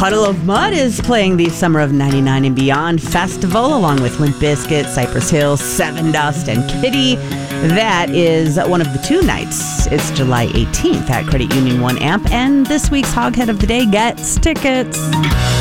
Puddle of Mudd is playing the Summer of 99 and Beyond Festival along with Limp Bizkit, Cypress Hill, Seven Dust, and Kitty. That is one of the two nights. It's July 18th at Credit Union 1 Amp, and this week's Hoghead of the Day gets tickets.